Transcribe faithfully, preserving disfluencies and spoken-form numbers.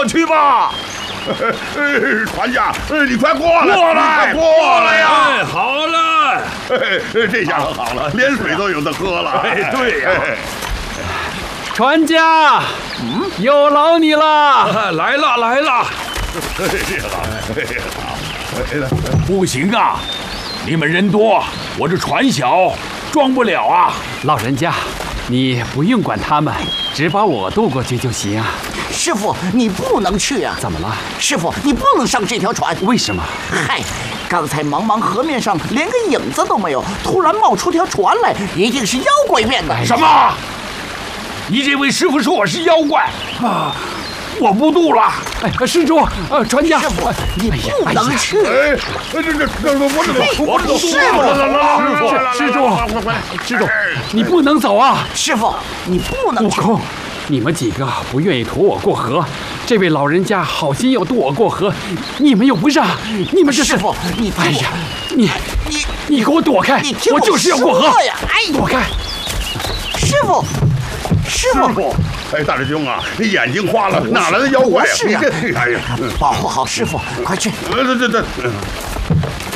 过去吧。 船家，你快过来， 过来， 过来呀！ 哎，好了， 这下可好了，连水都有的喝了。 哎，对呀。 船家，嗯，有劳你了。 来了，来了。不行啊，你们人多，我这船小，装不了啊。 老人家，你不用管他们，只把我渡过去就行啊。 师傅，你不能去啊！ 怎么了？ 师傅，你不能上这条船。 为什么？ 嗨，刚才茫茫河面上连个影子都没有，突然冒出条船来，一定是妖怪变的。 什么？你这位师傅说我是妖怪啊！我不渡了。 哎，施主，呃，船家， 师傅，你不能去。 哎，这这这，我怎么我怎么师傅， 施主，施主，你不能走啊！ 师傅，你不能去。 悟空，你们几个不愿意驮我过河，这位老人家好心要渡我过河，你们又不让，你们这是…… 师傅，你哎呀，你你你给我躲开！ 你听我就是要过河呀！哎， 躲开！ 师傅，师傅， 哎，大师兄啊，你眼睛花了，哪来的妖怪呀？ 是啊， 哎呀， 保护好师傅，快去！ 这这这。